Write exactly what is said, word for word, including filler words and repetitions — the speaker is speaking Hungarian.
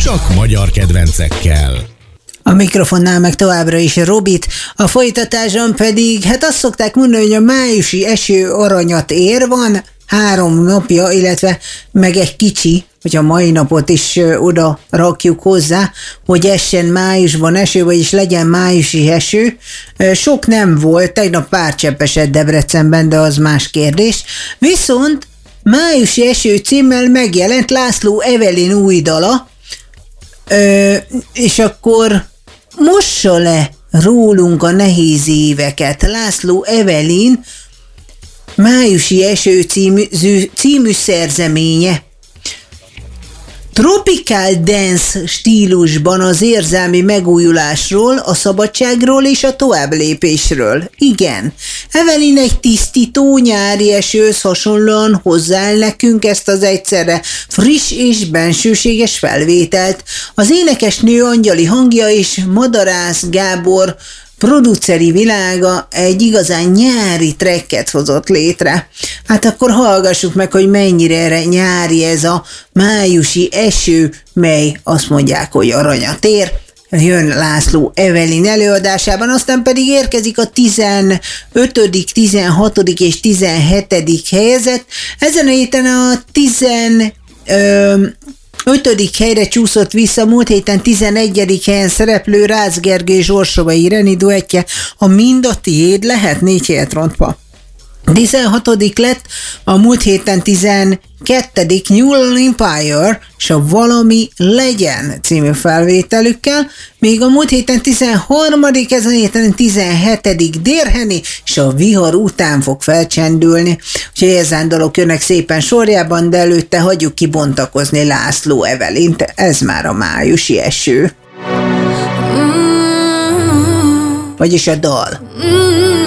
csak magyar kedvencekkel. A mikrofonnál meg továbbra is Robit, a folytatáson pedig, hát azt szokták mondani, hogy a májusi eső aranyat ér, van három napja, illetve meg egy kicsi, hogy a mai napot is oda rakjuk hozzá, hogy essen májusban eső, vagyis legyen májusi eső. Sok nem volt, tegnap pár csepp esett Debrecenben, de az más kérdés. Viszont májusi eső címmel megjelent László Evelyn új dala, Ö, és akkor mossa le rólunk a nehéz éveket. László Evelyn májusi eső című, című szerzeménye. Tropical dance stílusban az érzelmi megújulásról, a szabadságról és a továbblépésről. Igen, Evelyn egy tisztító nyári esőhöz hasonlóan hozzááll nekünk ezt az egyszerre friss és bensőséges felvételt. Az énekesnő angyali hangja és Madarász Gábor produceri világa egy igazán nyári tracket hozott létre. Hát akkor hallgassuk meg, hogy mennyire nyári ez a májusi eső, mely azt mondják, hogy aranyat ér. Jön László Evelyn előadásában, aztán pedig érkezik a tizenötödik, tizenhatodik és tizenhetedik helyezett. Ezen a héten a tizen... Ö, ötödik helyre csúszott vissza, múlt héten tizenegyedik helyen szereplő Rácz Gergő és Orsovai Ireni duettje, a Mind a tiéd lehet négy helyet rontva. tizenhatodik lett a múlt héten tizenkettedik New Empire és a Valami legyen című felvételükkel, még a múlt héten tizenharmadik ezen héten tizenhetedik Dérheni és a Vihar után fog felcsendülni. Úgyhogy ezen dalok jönnek szépen sorjában, de előtte hagyjuk kibontakozni László Evelynt, ez már a májusi eső. Vagyis a dal.